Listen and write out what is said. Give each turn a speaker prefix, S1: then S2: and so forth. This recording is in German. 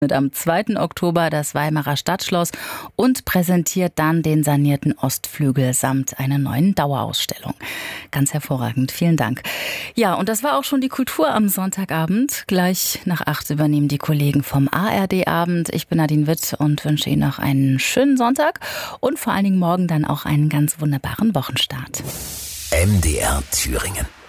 S1: Mit am 2. Oktober das Weimarer Stadtschloss und präsentiert dann den sanierten Ostflügel samt einer neuen Dauerausstellung. Ganz hervorragend, vielen Dank. Ja, und das war auch schon die Kultur am Sonntagabend. Gleich nach 8 übernehmen die Kollegen vom ARD-Abend. Ich bin Nadine Witt und wünsche Ihnen noch einen schönen Sonntag und vor allen Dingen morgen dann auch einen ganz wunderbaren Wochenstart.
S2: MDR Thüringen.